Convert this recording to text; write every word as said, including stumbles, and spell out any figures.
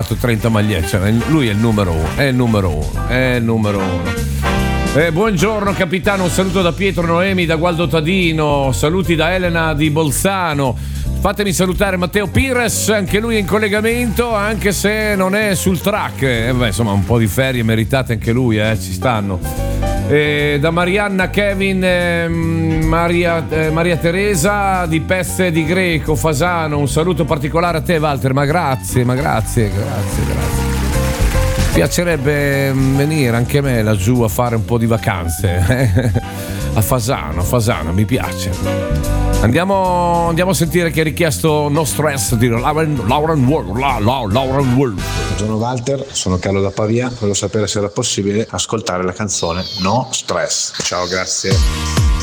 fatto trenta magliette, cioè, lui è il numero uno, è il numero uno, è il numero uno. Eh, buongiorno capitano, un saluto da Pietro Noemi, da Gualdo Tadino, saluti da Elena di Bolzano. Fatemi salutare Matteo Pires, anche lui in collegamento, anche se non è sul track. Eh, beh, insomma, un po' di ferie meritate anche lui, eh, ci stanno. Eh, da Marianna, Kevin, eh, Maria, eh, Maria Teresa di Peste di Greco, Fasano, un saluto particolare a te Walter, ma grazie, ma grazie, grazie, grazie. Piacerebbe venire anche a me laggiù a fare un po' di vacanze, eh? A Fasano, a Fasano, mi piace. Andiamo, andiamo a sentire che ha richiesto No Stress di Lauren, Lauren Wolf. Lauren Wolf. Buongiorno Walter, sono Carlo da Pavia, volevo sapere se era possibile ascoltare la canzone No Stress. Ciao, grazie.